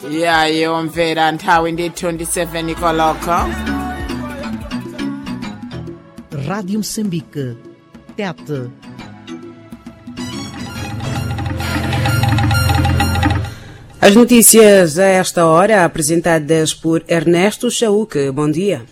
yaye omvera nthawi ndi 27 koloko. Rádio Moçambique, TET. As notícias a esta hora apresentadas por Ernesto Chauque. Bom dia.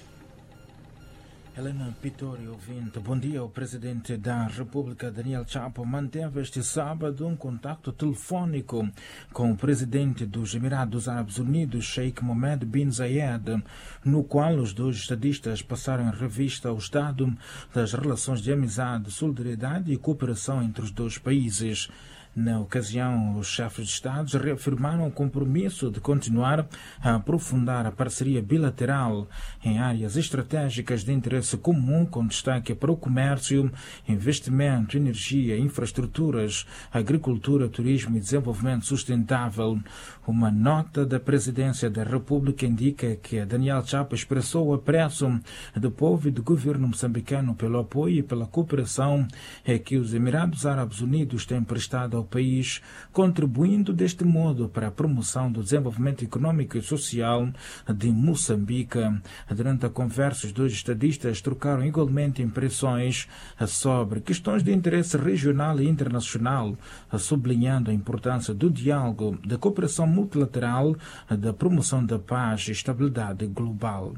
Helena Pitori, ouvinte. Bom dia. O presidente da República, Daniel Chapo, manteve este sábado um contacto telefónico com o presidente dos Emirados Árabes Unidos, Sheikh Mohammed bin Zayed, no qual os dois estadistas passaram em revista o estado das relações de amizade, solidariedade e cooperação entre os dois países. Na ocasião, os chefes de Estados reafirmaram o compromisso de continuar a aprofundar a parceria bilateral em áreas estratégicas de interesse comum, com destaque para o comércio, investimento, energia, infraestruturas, agricultura, turismo e desenvolvimento sustentável. Uma nota da Presidência da República indica que Daniel Chapo expressou o apreço do povo e do governo moçambicano pelo apoio e pela cooperação que os Emirados Árabes Unidos têm prestado ao país, contribuindo deste modo para a promoção do desenvolvimento econômico e social de Moçambique. Durante a conversa, os dois estadistas trocaram igualmente impressões sobre questões de interesse regional e internacional, sublinhando a importância do diálogo, da cooperação multilateral, da promoção da paz e estabilidade global.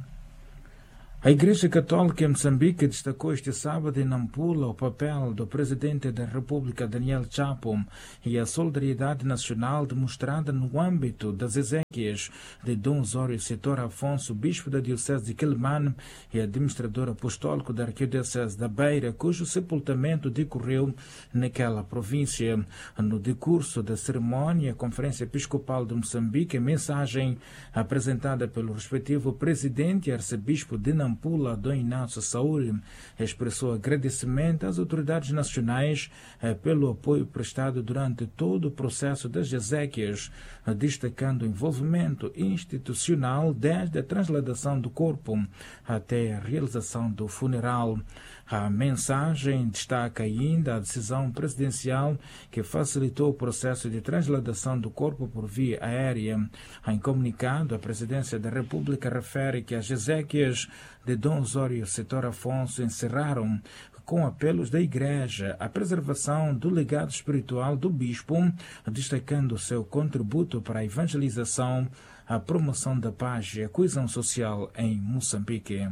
A Igreja Católica em Moçambique destacou este sábado em Nampula o papel do Presidente da República, Daniel Chapo, e a solidariedade nacional demonstrada no âmbito das exéquias de Dom Osório Setor Afonso, Bispo da Diocese de Quelimane e administrador apostólico da Arquidiocese da Beira, cujo sepultamento decorreu naquela província. No decurso da cerimónia, a Conferência Episcopal de Moçambique, a mensagem apresentada pelo respectivo Presidente e Arcebispo de Nampula, Dom Inácio Saúl, expressou agradecimento às autoridades nacionais pelo apoio prestado durante todo o processo das exéquias, destacando o envolvimento institucional desde a transladação do corpo até a realização do funeral. A mensagem destaca ainda a decisão presidencial que facilitou o processo de transladação do corpo por via aérea. Em comunicado, a Presidência da República refere que as exéquias de Dom Osório Setor Afonso encerraram com apelos da Igreja à preservação do legado espiritual do Bispo, destacando o seu contributo para a evangelização, a promoção da paz e a coesão social em Moçambique.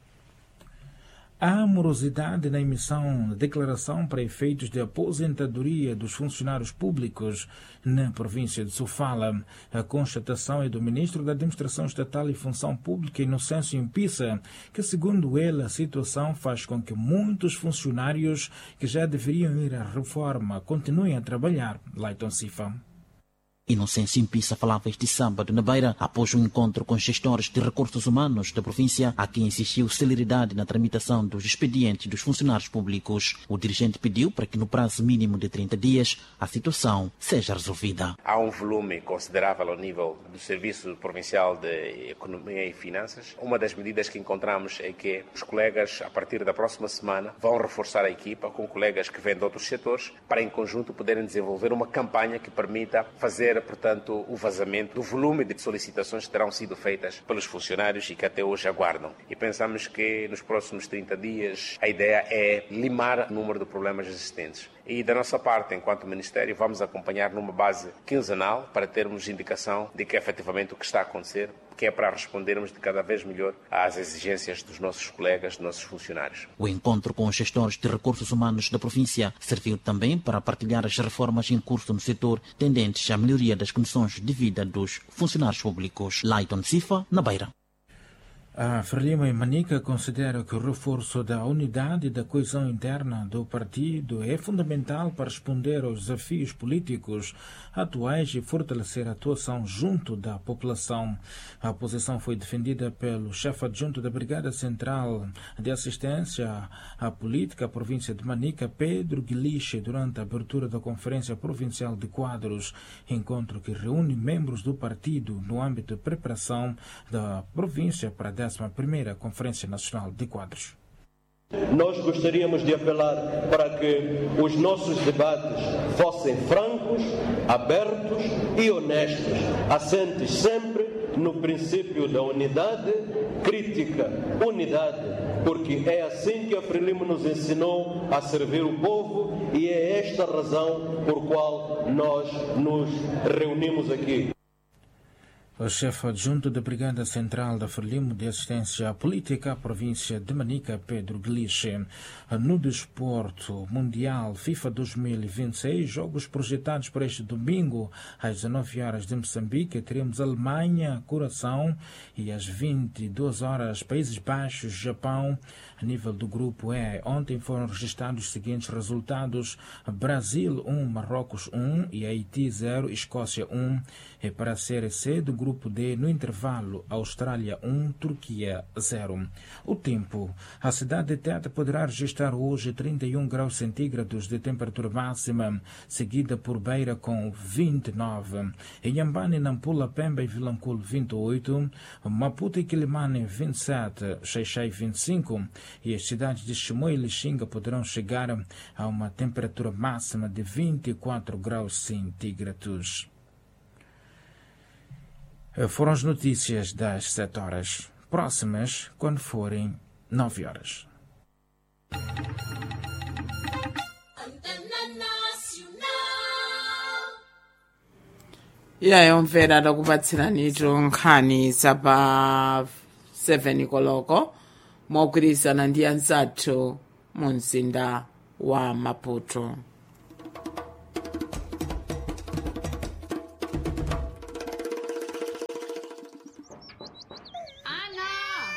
A morosidade na emissão de declaração para efeitos de aposentadoria dos funcionários públicos na província de Sofala. A constatação é do Ministro da Administração Estatal e Função Pública, Inocêncio Impissa, que, segundo ele, a situação faz com que muitos funcionários que já deveriam ir à reforma continuem a trabalhar. Leiton Cifa. Inocêncio Impissa falava este sábado na Beira, após um encontro com gestores de recursos humanos da província, a quem existiu celeridade na tramitação dos expedientes dos funcionários públicos. O dirigente pediu para que no prazo mínimo de 30 dias a situação seja resolvida. Há um volume considerável ao nível do Serviço Provincial de Economia e Finanças. Uma das medidas que encontramos é que os colegas, a partir da próxima semana, vão reforçar a equipa com colegas que vêm de outros setores para, em conjunto, poderem desenvolver uma campanha que permita fazer, portanto, o vazamento do volume de solicitações que terão sido feitas pelos funcionários e que até hoje aguardam. E pensamos que nos próximos 30 dias a ideia é limar o número de problemas existentes. E da nossa parte, enquanto Ministério, vamos acompanhar numa base quinzenal para termos indicação de que efetivamente o que está a acontecer, que é para respondermos de cada vez melhor às exigências dos nossos colegas, dos nossos funcionários. O encontro com os gestores de recursos humanos da província serviu também para partilhar as reformas em curso no setor tendentes à melhoria das condições de vida dos funcionários públicos. Leiton Cifa, na Beira. A Frelimo e Manica considera que o reforço da unidade e da coesão interna do partido é fundamental para responder aos desafios políticos atuais e fortalecer a atuação junto da população. A posição foi defendida pelo chefe adjunto da Brigada Central de Assistência à Política, a província de Manica, Pedro Guiliche, durante a abertura da Conferência Provincial de Quadros, encontro que reúne membros do partido no âmbito de preparação da província para a 11ª Conferência Nacional de Quadros. Nós gostaríamos de apelar para que os nossos debates fossem francos, francos, abertos e honestos, assentes sempre no princípio da unidade, crítica, unidade, porque é assim que a Frelimo nos ensinou a servir o povo e é esta a razão por qual nós nos reunimos aqui. O chefe adjunto da Brigada Central da Frelimo de Assistência Política à província de Manica, Pedro Gliche. No desporto mundial FIFA 2026, jogos projetados para este domingo às 19 horas de Moçambique, teremos Alemanha, Coração, e às 22 horas Países Baixos, Japão. A nível do grupo E, ontem foram registrados os seguintes resultados: Brasil 1, Marrocos 1 e Haiti 0, Escócia 1. E para a Série C do grupo D, no intervalo, Austrália 1, Turquia 0. O tempo. A cidade de Tete poderá registrar hoje 31 graus centígrados de temperatura máxima, seguida por Beira com 29. Em Inhambane, Nampula, Pemba e Vilanculo 28. Maputo e Quilimane 27, Xai-Xai 25. E as cidades de Chimoio e Lixinga poderão chegar a uma temperatura máxima de 24 graus centígrados. Foram as notícias das 7 horas. Próximas, quando forem 9 horas. yayomvera takupatsiranitu nkhani zapa 7 koloko mogwirizana ndi anzathu mu mzinda wa Maputo. Ana,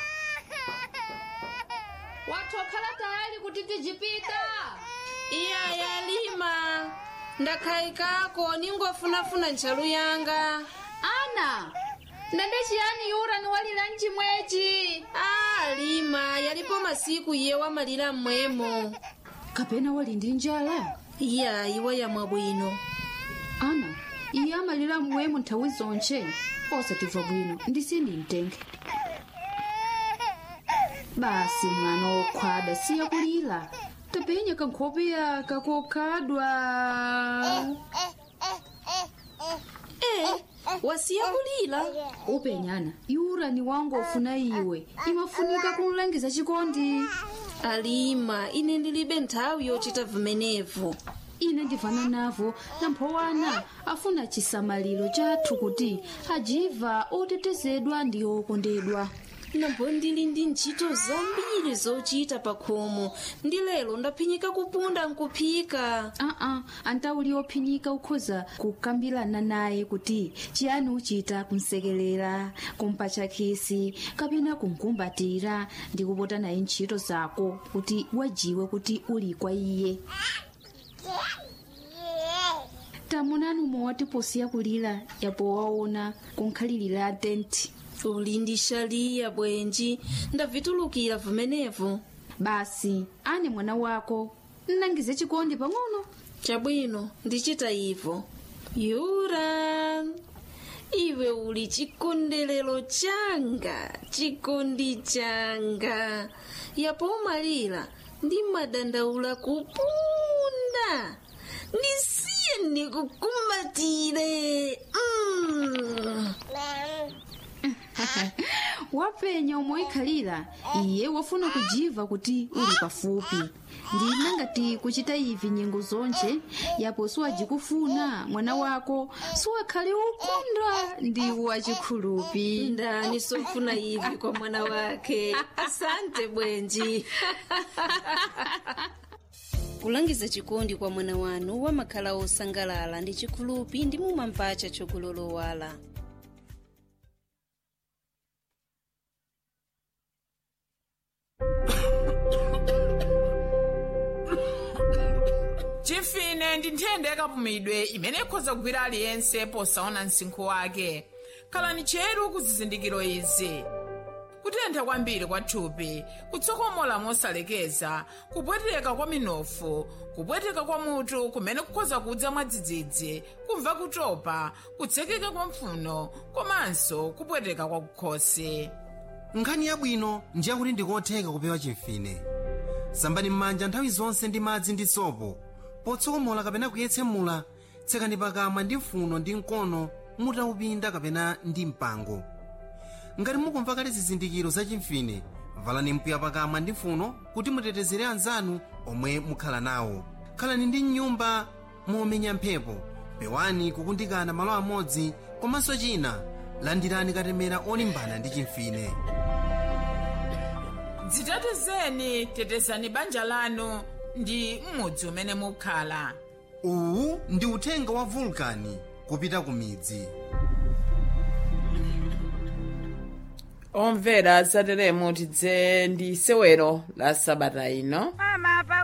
watokhala tayari kuti tijipita? Iya yalima ndakhaikako ningofunafuna ntchalu yanga. Ana, ndende chiyani yura niwalira mchimwechi? Lima yalipo masiku iye wamalira mmwemo. Kapena wali ndi njala? Iya iwe yamwa bwino. Ana, iye amalira mmwemo nthawi zonche. Osatimva bwino ndisindi mtenge. Basi mwana wokhwada siya kulira. Tapenya kankhope yaka kokhadwa. Wasiya kulira? Upenyana, yura ni wangu ofuna iwe. Imafunika kumlangiza chikondi. Alima, ine ndilibe nthawi yochita vimenevu. Ine ndivana navo namphowana afuna chisamaliro chathu kuti ajiva otetezedwa ndi okondedwa. Nambo ndili ndi ntchito zambiri zochita pa khomo. Ndi lero ndaphinyika kupunda nkuphika. Antauli ophinyika ukhoza kukambirana naye kuti chiyani uchita kumsekelera, kumpatcha khisi, kapena kumkumbatira ndi kupota naye ntchito zako kuti wajiwe kuti uli kwa iye. Tamunani umowati posi yakulira yapo waona kunkhalirira tenti. Uli ndi shaliya bwenji, ndavitulukira vimenevu. Basi ane mwana wako nnangize chikondi pang'ono. Chabwino ndichita ivo. Yura, iwe uli chikondelero changa, chikondi changa. Yapo umalira ndi madandaula kupunda. Ndisiye ndikukumbatire. Wapenya umoikhalira iye wafuna kujiva kuti uli pafupi. Ndina ngati kuchita ivi nyengo zonche yapo siwajikufuna mwana wako siwakhale ukondwa ndi wachikhulupi. Ndani sofuna ivi kwa mwana wake. Asante bwenji. Kulangiza chikondi kwa mwana wanu wamakhala osangalala ndi chikhulupi ndi mumampacha chokulolowala. chifine ndi nthenda yakapumidwe imene ikhoza kugwira aliyense posaona msinkhu wake. khalani cheru ku zizindikiro izi: kutentha kwambiri kwa thupi, kutsokomola mosalekeza, kupweteka kwa minofu, kupweteka kwa mutu kumene kukhoza kudza mwadzidzidzi, kumva kutopa, kutsekeka kwa mphuno, komanso kupweteka kwa kukhosi. Nkhani yabwino ndiye kuti ndikotheka kupewa chimfine. sambani m'manja nthawi zonse ndi madzi ndi sopo, potsokomola kapena kuyetsemula tsekani pakamwa ndi mphuno ndi mkono mutaupinda kapena ndi mpango. Ngati mukumva kale zizindikiro za chimfine, valani mpiya pakamwa ndi mphuno kuti mutetezere anzanu omwe mukhala nawo. Khalani ndi nyumba momenya mphepo, pewani kukundikana malo amodzi, komanso china landirani katemera olimbana ndi chimfine. dzitetezeni, tetezani banja lanu ndi m'mudzi umene mukhala. Uwu ndi uthenga wa Vulcan kupita ku midzi. Omvera zateremu tidze ndi sewero la sabata ino.